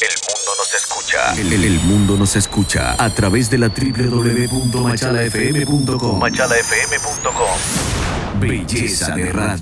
El mundo nos escucha. El mundo nos escucha a través de la www.machalafm.com. Machalafm.com. Belleza de radio.